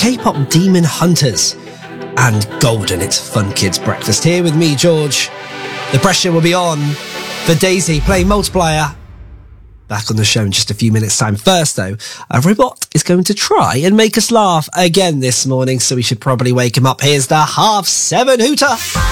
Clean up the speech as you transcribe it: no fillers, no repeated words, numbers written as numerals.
K-pop Demon Hunters and Golden. It's Fun Kids Breakfast here with me, George. The pressure will be on for Daisy playing Multiplier. Back on the show in just a few minutes' time. First, though, a robot is going to try and make us laugh again this morning, so we should probably wake him up. Here's the 7:30 hooter.